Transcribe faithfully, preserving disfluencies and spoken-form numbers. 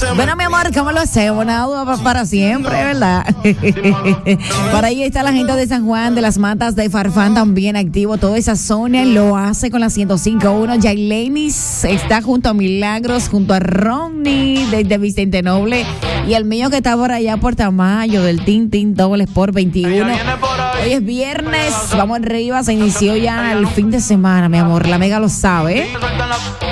Bueno, mi amor, ¿cómo lo hacemos? Nada para siempre, ¿verdad? Por ahí está la gente de San Juan, de las Matas de Farfán, también activo. Toda esa zona lo hace con la ciento cinco punto uno. Yailenis está junto a Milagros, junto a Ronnie desde Vicente Noble. Y el mío que está por allá por Tamayo, del Tin Tin Dobles por veintiuno. Hoy es viernes, vamos arriba, se inició ya el fin de semana, mi amor. La Mega lo sabe, ¿eh?